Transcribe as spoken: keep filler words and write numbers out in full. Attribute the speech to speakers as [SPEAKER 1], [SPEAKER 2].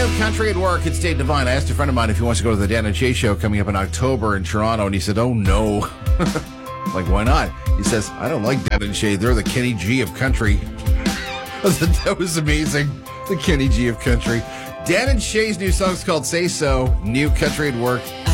[SPEAKER 1] Country at Work. It's Dave Devine. I asked a friend of mine if he wants to go to the Dan and Shay show coming up in October in Toronto, and he said, oh, no. Like, why not? He says, I don't like Dan and Shay. They're the Kenny G of country. I thought that was amazing. The Kenny G of country. Dan and Shay's new song is called Say So. New Country at Work.